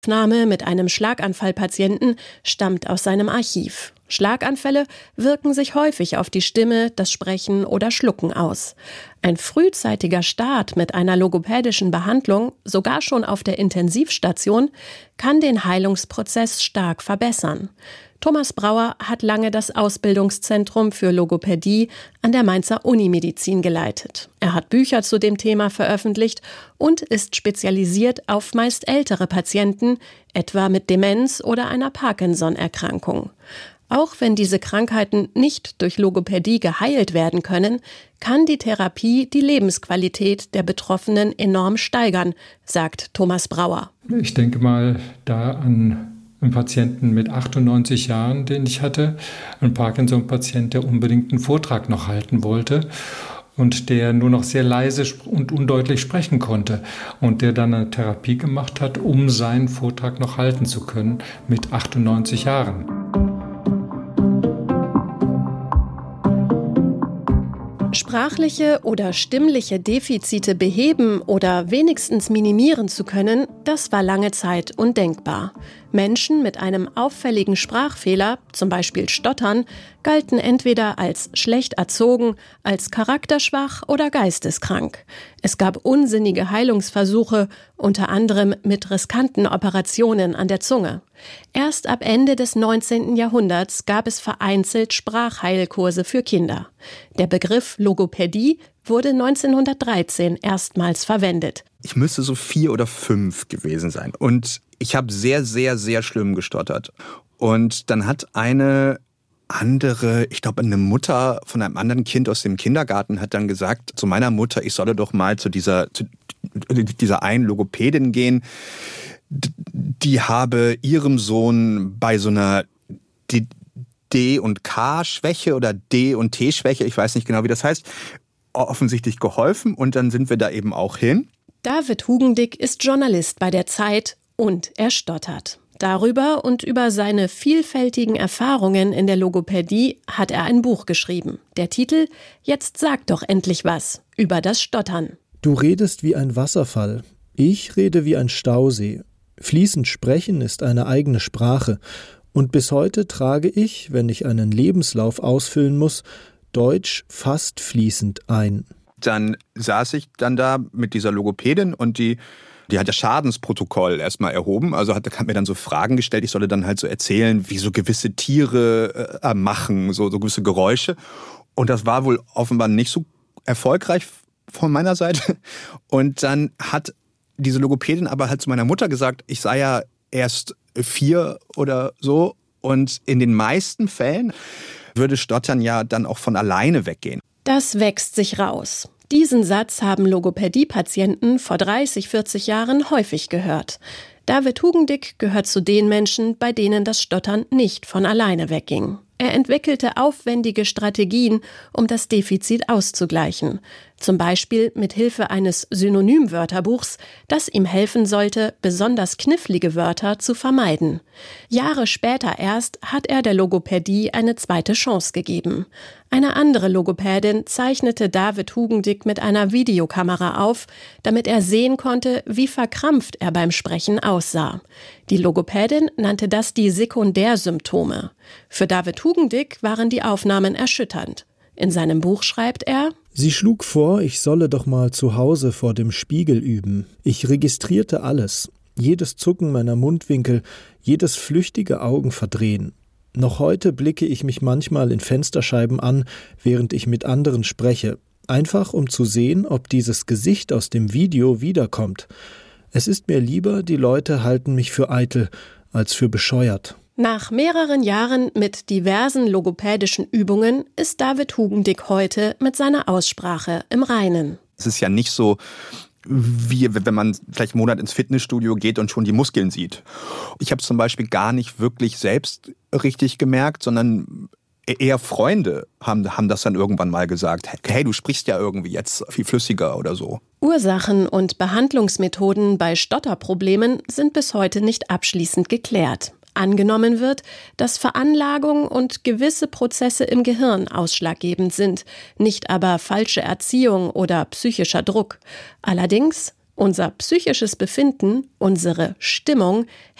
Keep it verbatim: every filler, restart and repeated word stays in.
Aufnahme mit einem Schlaganfallpatienten stammt aus seinem Archiv. Schlaganfälle wirken sich häufig auf die Stimme, das Sprechen oder Schlucken aus. Ein frühzeitiger Start mit einer logopädischen Behandlung, sogar schon auf der Intensivstation, kann den Heilungsprozess stark verbessern. Thomas Brauer hat lange das Ausbildungszentrum für Logopädie an der Mainzer Unimedizin geleitet. Er hat Bücher zu dem Thema veröffentlicht und ist spezialisiert auf meist ältere Patienten, etwa mit Demenz oder einer Parkinson-Erkrankung. Auch wenn diese Krankheiten nicht durch Logopädie geheilt werden können, kann die Therapie die Lebensqualität der Betroffenen enorm steigern, sagt Thomas Brauer. Ich denke mal da an einen Patienten mit achtundneunzig Jahren, den ich hatte, ein Parkinson-Patient, der unbedingt einen Vortrag noch halten wollte und der nur noch sehr leise und undeutlich sprechen konnte und der dann eine Therapie gemacht hat, um seinen Vortrag noch halten zu können mit achtundneunzig Jahren. Sprachliche oder stimmliche Defizite beheben oder wenigstens minimieren zu können, das war lange Zeit undenkbar. Menschen mit einem auffälligen Sprachfehler, zum Beispiel Stottern, galten entweder als schlecht erzogen, als charakterschwach oder geisteskrank. Es gab unsinnige Heilungsversuche, unter anderem mit riskanten Operationen an der Zunge. Erst ab Ende des neunzehnten Jahrhunderts gab es vereinzelt Sprachheilkurse für Kinder. Der Begriff Logopädie wurde neunzehnhundertdreizehn erstmals verwendet. Ich müsste so vier oder fünf gewesen sein. Und ich habe sehr, sehr, sehr schlimm gestottert. Und dann hat eine andere, ich glaube eine Mutter von einem anderen Kind aus dem Kindergarten hat dann gesagt zu meiner Mutter, ich solle doch mal zu dieser, zu dieser einen Logopädin gehen. Die habe ihrem Sohn bei so einer D- und K-Schwäche oder D- und T-Schwäche, ich weiß nicht genau, wie das heißt, offensichtlich geholfen. Und dann sind wir da eben auch hin. David Hugendick ist Journalist bei der Zeit und er stottert. Darüber und über seine vielfältigen Erfahrungen in der Logopädie hat er ein Buch geschrieben. Der Titel »Jetzt sag doch endlich was« über das Stottern. Du redest wie ein Wasserfall. Ich rede wie ein Stausee. Fließend sprechen ist eine eigene Sprache. Und bis heute trage ich, wenn ich einen Lebenslauf ausfüllen muss, Deutsch fast fließend ein. Dann saß ich dann da mit dieser Logopädin und die, die hat das Schadensprotokoll erstmal erhoben. Also hat, hat mir dann so Fragen gestellt. Ich solle dann halt so erzählen, wie so gewisse Tiere äh, machen, so, so gewisse Geräusche. Und das war wohl offenbar nicht so erfolgreich von meiner Seite. Und dann hat diese Logopädin aber halt zu meiner Mutter gesagt, ich sei ja erst vier oder so. Und in den meisten Fällen würde Stottern ja dann auch von alleine weggehen. Das wächst sich raus. Diesen Satz haben Logopädie-Patienten vor dreißig, vierzig Jahren häufig gehört. David Hugendick gehört zu den Menschen, bei denen das Stottern nicht von alleine wegging. Er entwickelte aufwendige Strategien, um das Defizit auszugleichen. Zum Beispiel mit Hilfe eines Synonymwörterbuchs, das ihm helfen sollte, besonders knifflige Wörter zu vermeiden. Jahre später erst hat er der Logopädie eine zweite Chance gegeben. Eine andere Logopädin zeichnete David Hugendick mit einer Videokamera auf, damit er sehen konnte, wie verkrampft er beim Sprechen aussah. Die Logopädin nannte das die Sekundärsymptome. Für David Hugendick waren die Aufnahmen erschütternd. In seinem Buch schreibt er: Sie schlug vor, ich solle doch mal zu Hause vor dem Spiegel üben. Ich registrierte alles. Jedes Zucken meiner Mundwinkel, jedes flüchtige Augenverdrehen. Noch heute blicke ich mich manchmal in Fensterscheiben an, während ich mit anderen spreche. Einfach um zu sehen, ob dieses Gesicht aus dem Video wiederkommt. Es ist mir lieber, die Leute halten mich für eitel, als für bescheuert. Nach mehreren Jahren mit diversen logopädischen Übungen ist David Hugendick heute mit seiner Aussprache im Reinen. Es ist ja nicht so, wie wenn man vielleicht einen Monat ins Fitnessstudio geht und schon die Muskeln sieht. Ich habe es zum Beispiel gar nicht wirklich selbst richtig gemerkt, sondern eher Freunde haben, haben das dann irgendwann mal gesagt. Hey, du sprichst ja irgendwie jetzt viel flüssiger oder so. Ursachen und Behandlungsmethoden bei Stotterproblemen sind bis heute nicht abschließend geklärt. Angenommen wird, dass Veranlagung und gewisse Prozesse im Gehirn ausschlaggebend sind, nicht aber falsche Erziehung oder psychischer Druck. Allerdings, Unser psychisches Befinden, unsere Stimmung,